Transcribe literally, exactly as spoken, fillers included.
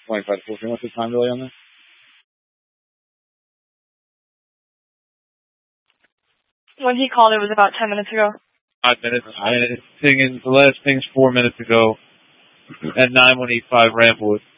twenty-five to fourteen. What's the time delay on this? When he called, it was about ten minutes ago. Five minutes. And thing is, the last thing's four minutes ago at nine one eight five Ramblewood.